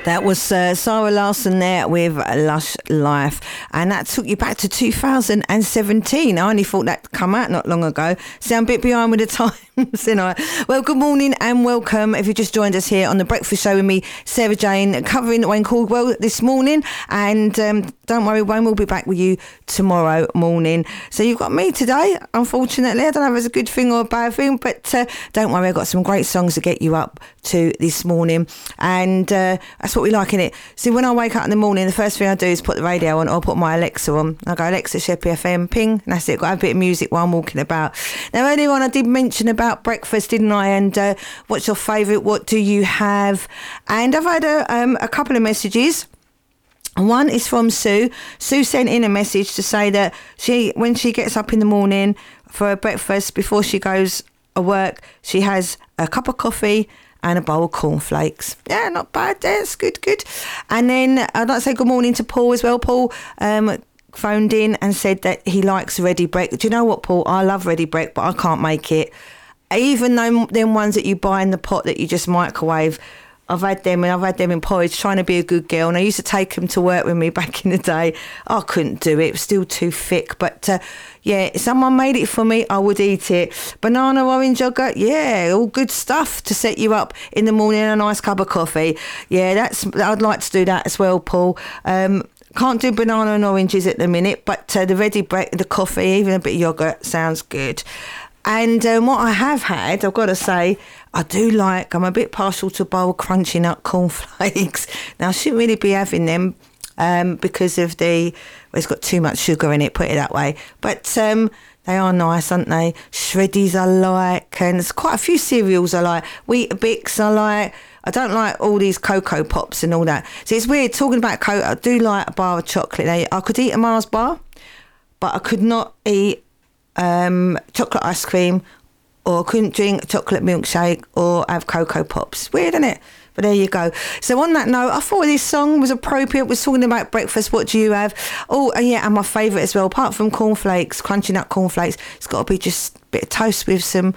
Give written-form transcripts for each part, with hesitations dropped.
That was Sarah Larsson there with Lush Life, and that took you back to 2017. I only thought that'd come out not long ago. Sound a bit behind with the times, didn't I? Well, good morning and welcome if you just joined us here on The Breakfast Show with me, Sarah Jane, covering Wayne Caldwell this morning, and don't worry, Wayne will be back with you tomorrow morning. So you've got me today, unfortunately. I don't know if it's a good thing or a bad thing, but don't worry, I've got some great songs to get you up to this morning, and that's what we like in it. See, when I wake up in the morning, the first thing I do is put the radio on, or put my Alexa on. I go, Alexa, Sheppey FM, ping, and that's it. Got to have a bit of music while I'm walking about. Now, earlier on I did mention about breakfast, didn't I? And what's your favourite? What do you have? And I've had a couple of messages. One is from Sue. Sue sent in a message to say that when she gets up in the morning for her breakfast, before she goes to work, she has a cup of coffee and a bowl of cornflakes. Yeah, not bad there. It's good. And then I'd like to say good morning to Paul as well. Paul phoned in and said that he likes ready bread. Do you know what, Paul? I love ready bread, but I can't make it. Even though them ones that you buy in the pot that you just microwave, I've had them, and I've had them in porridge, trying to be a good girl, and I used to take them to work with me back in the day. I couldn't do it. It was still too thick. But yeah, if someone made it for me, I would eat it. Banana, orange yogurt, yeah, all good stuff to set you up in the morning, a nice cup of coffee. Yeah, I'd like to do that as well, Paul. Can't do banana and oranges at the minute, but the ready bread, the coffee, even a bit of yogurt sounds good. And what I have had, I've got to say, I'm a bit partial to a bowl of crunchy nut cornflakes. Now, I shouldn't really be having them because of it's got too much sugar in it, put it that way. But they are nice, aren't they? Shreddies I like, and there's quite a few cereals I like. Weetabix I like. I don't like all these Cocoa Pops and all that. So it's weird, talking about Cocoa, I do like a bar of chocolate. Now, I could eat a Mars bar, but I could not eat chocolate ice cream, or couldn't drink a chocolate milkshake or have Cocoa Pops. Weird, isn't it? But there you go. So on that note, I thought this song was appropriate. We're talking about breakfast. What do you have? Oh, and yeah, and my favourite as well, apart from cornflakes, crunchy nut cornflakes, it's got to be just a bit of toast with some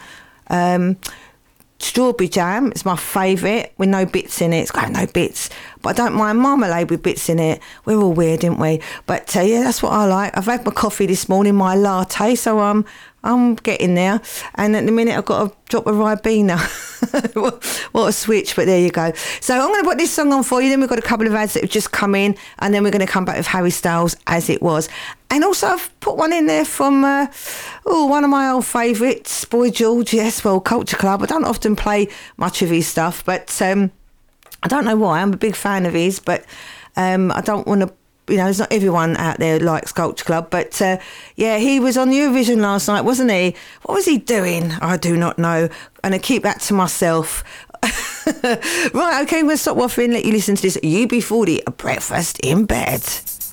strawberry jam. It's my favourite, with no bits in it. It's got no bits, but I don't mind marmalade with bits in it. We're all weird, didn't we? But yeah, that's what I like. I've had my coffee this morning, my latte, so I'm getting there. And at the minute, I've got to drop a Ribena. What a switch, but there you go. So I'm going to put this song on for you. Then we've got a couple of ads that have just come in, and then we're going to come back with Harry Styles, As It Was. And also I've put one in there from one of my old favourites, Boy George, yes, well, Culture Club. I don't often play much of his stuff, but I don't know why. I'm a big fan of his, but I don't want to, there's not everyone out there likes Culture Club, but yeah, he was on Eurovision last night, wasn't he? What was he doing? I do not know, and I keep that to myself. Right, okay, we'll stop waffling, let you listen to this UB40, a breakfast in bed.